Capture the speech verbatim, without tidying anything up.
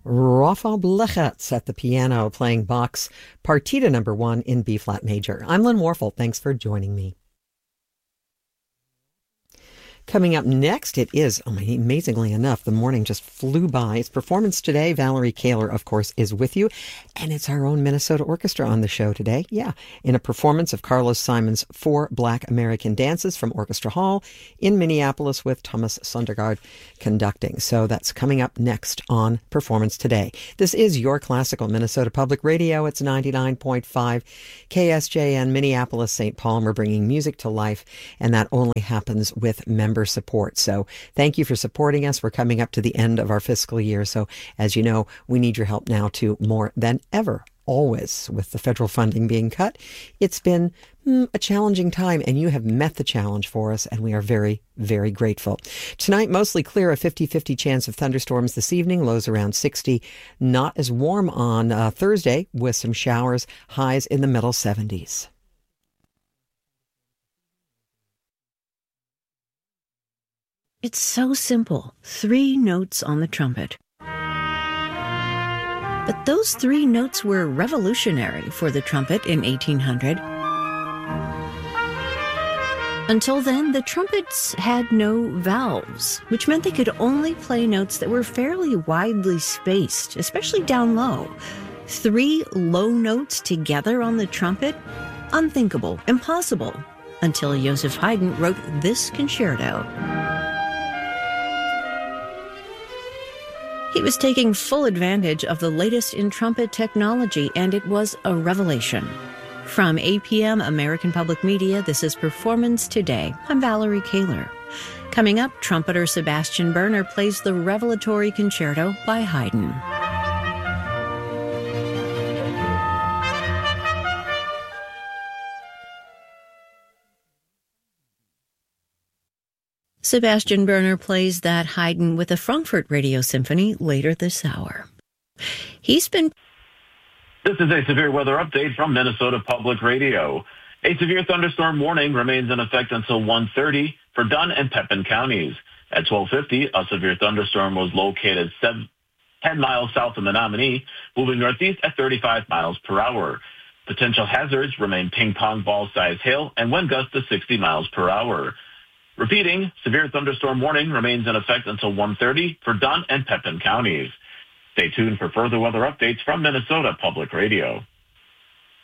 Rafael Blechitz at the piano playing Bach's Partita number one in B-flat major. I'm Lynn Warfel. Thanks for joining me. Coming up next, it is, oh my, amazingly enough, the morning just flew by. It's Performance Today. Valerie Kaler, of course, is with you. And it's our own Minnesota Orchestra on the show today. Yeah, in a performance of Carlos Simon's Four Black American Dances from Orchestra Hall in Minneapolis with Thomas Sondergaard conducting. So that's coming up next on Performance Today. This is your classical Minnesota Public Radio. It's ninety-nine point five K S J N, Minneapolis, Saint Paul. We're bringing music to life, and that only happens with members support. So thank you for supporting us. We're coming up to the end of our fiscal year. So as you know, we need your help now too, more than ever. Always, with the federal funding being cut, it's been mm, a challenging time, and you have met the challenge for us, and we are very, very grateful. Tonight, mostly clear, a fifty-fifty chance of thunderstorms this evening, lows around sixty. Not as warm on uh, Thursday, with some showers, highs in the middle seventies. It's so simple. Three notes on the trumpet. But those three notes were revolutionary for the trumpet in eighteen hundred. Until then, the trumpets had no valves, which meant they could only play notes that were fairly widely spaced, especially down low. Three low notes together on the trumpet? Unthinkable, impossible, until Joseph Haydn wrote this concerto. He was taking full advantage of the latest in trumpet technology, and it was a revelation. From A P M American Public Media, this is Performance Today. I'm Valerie Kaler. Coming up, trumpeter Sebastian Berner plays the revelatory concerto by Haydn. Sebastian Berner plays that Haydn with the Frankfurt Radio Symphony later this hour. He's been... This is a severe weather update from Minnesota Public Radio. A severe thunderstorm warning remains in effect until one thirty for Dunn and Pepin counties. At twelve fifty, a severe thunderstorm was located seven, ten miles south of Menominee, moving northeast at thirty-five miles per hour. Potential hazards remain ping-pong ball-sized hail and wind gusts to sixty miles per hour. Repeating, severe thunderstorm warning remains in effect until one thirty for Dunn and Pepin counties. Stay tuned for further weather updates from Minnesota Public Radio.